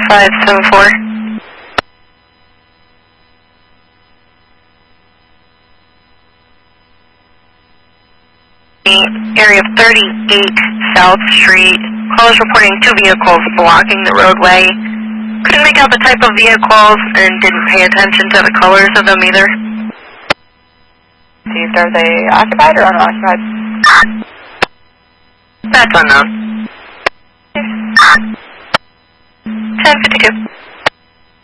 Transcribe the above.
574. Area of 38 South Street. Callers reporting 2 vehicles blocking the roadway. Couldn't make out the type of vehicles and didn't pay attention to the colors of them either. See if there's a occupied or unoccupied. That's unknown. 1052.